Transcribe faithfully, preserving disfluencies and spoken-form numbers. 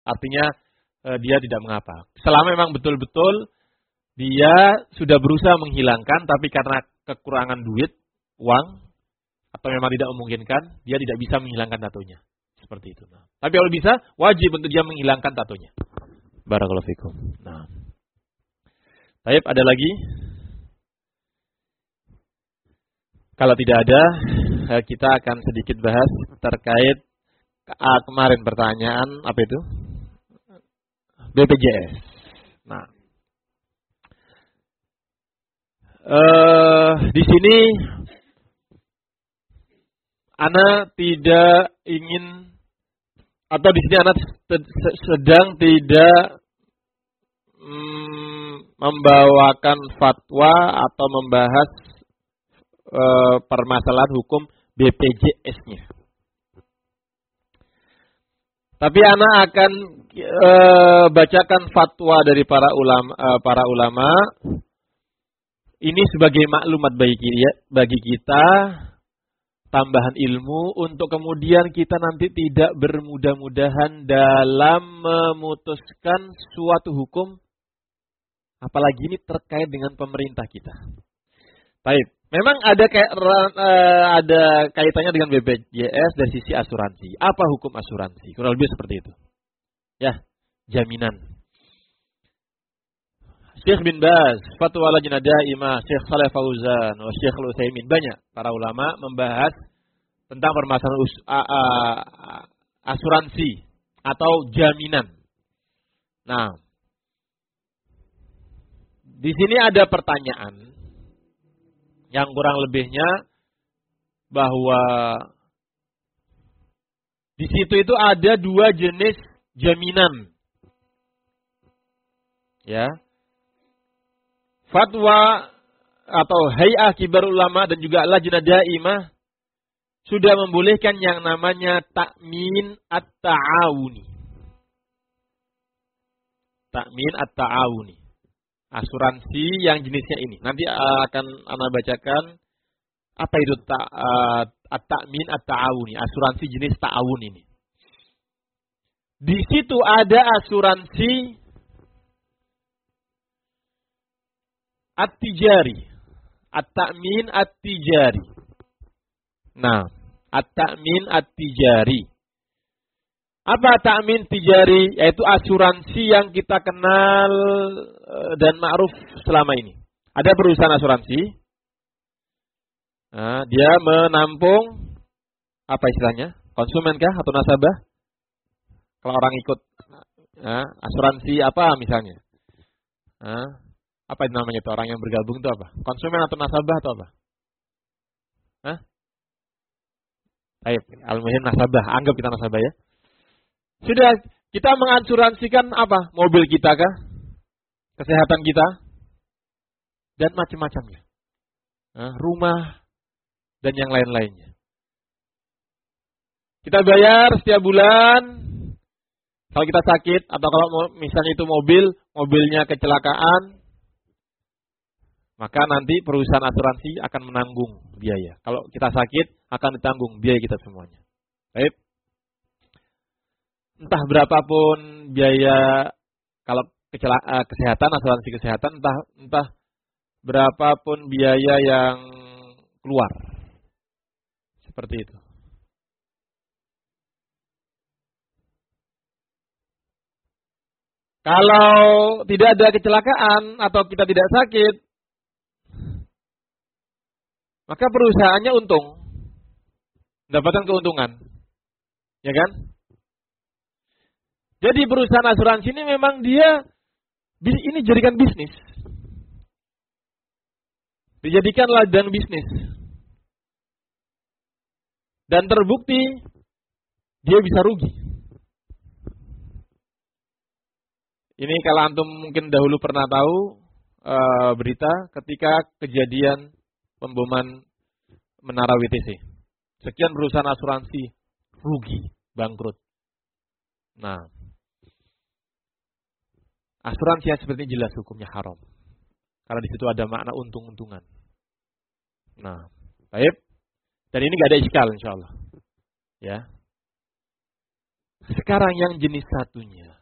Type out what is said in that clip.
Artinya eh, dia tidak mengapa. Selama memang betul-betul dia sudah berusaha menghilangkan, tapi karena kekurangan duit, uang, atau memang tidak memungkinkan, dia tidak bisa menghilangkan tatonya. Seperti itu. Nah, tapi kalau bisa, wajib untuk dia menghilangkan tatonya. Barakallahu fikum. Nah. Baik, ada lagi? Kalau tidak ada, kita akan sedikit bahas terkait ah, kemarin pertanyaan apa itu? B P J S. Nah, eh, di sini Ana tidak ingin atau di sini Ana sedang tidak mm, membawakan fatwa atau membahas eh, permasalahan hukum B P J S-nya. Tapi Ana akan e, bacakan fatwa dari para ulama, e, para ulama. Ini sebagai maklumat bagi, bagi kita, tambahan ilmu untuk kemudian kita nanti tidak bermudah-mudahan dalam memutuskan suatu hukum, apalagi ini terkait dengan pemerintah kita. Baik. Memang ada kayak uh, ada kaitannya dengan B P J S dari sisi asuransi. Apa hukum asuransi? Kurang lebih seperti itu. Ya, jaminan. Syekh bin Baz, Fatwa Lajnah Daimah, Syekh Shalih Fauzan, Syekh Al-Utsaimin, banyak para ulama membahas tentang permasalahan us, uh, uh, asuransi atau jaminan. Nah, di sini ada pertanyaan yang kurang lebihnya bahwa di situ itu ada dua jenis jaminan. Ya. Fatwa atau Hay'ah Kibar Ulama dan juga Lajnah Daimah sudah membolehkan yang namanya takmin at-ta'awuni. Takmin at-ta'awuni. Asuransi yang jenisnya ini. Nanti akan Ana bacakan apa itu ta, uh, at-ta'min at-ta'awuni, asuransi jenis ta'awun ini. Di situ ada asuransi at-tijari, at-ta'min at-tijari. Nah, at-ta'min at-tijari. Apa ta'min tijari? Yaitu asuransi yang kita kenal dan ma'ruf selama ini. Ada perusahaan asuransi. Nah, dia menampung apa istilahnya? Konsumen kah atau nasabah? Kalau orang ikut nah, asuransi apa misalnya? Nah, apa namanya itu orang yang bergabung itu apa? Konsumen atau nasabah atau apa? Hah? Baik, al-muhim nasabah. Anggap kita nasabah ya. Sudah, kita mengasuransikan apa? Mobil kita kah? Kesehatan kita? Dan macam-macamnya. Nah, rumah dan yang lain-lainnya. Kita bayar setiap bulan. Kalau kita sakit atau kalau misalnya itu mobil, mobilnya kecelakaan, maka nanti perusahaan asuransi akan menanggung biaya. Kalau kita sakit, akan ditanggung biaya kita semuanya. Baik. Entah berapapun biaya kalau kecelakaan kesehatan, asuransi kesehatan, entah entah berapapun biaya yang keluar. Seperti itu. Kalau tidak ada kecelakaan atau kita tidak sakit, maka perusahaannya untung. Mendapatkan keuntungan. Ya kan? Jadi perusahaan asuransi ini memang dia ini jadikan bisnis. Dijadikan ladang bisnis. Dan terbukti dia bisa rugi. Ini kalau antum mungkin dahulu pernah tahu e, berita ketika kejadian pemboman Menara W T C. Sekian perusahaan asuransi rugi, bangkrut. Nah, asuransi yang seperti ini jelas hukumnya haram. Karena di situ ada makna untung-untungan. Nah, baik. Dan ini gak ada iskal insya Allah. Ya. Sekarang yang jenis satunya.